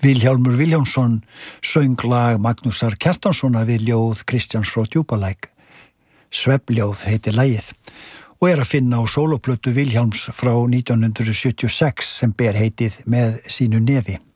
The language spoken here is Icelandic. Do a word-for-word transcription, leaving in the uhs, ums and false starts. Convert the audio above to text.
Vilhjálmur Vilhjálmsson söng lag Magnúsar Kjartanssonar við ljóð Kristjáns frá Djúpalæk. Svefnljóð heitir lagið og er að finna á sólóplötu Vilhjálms frá nítján hundruð sjötíu og sex sem ber heitið Með sínu nefi.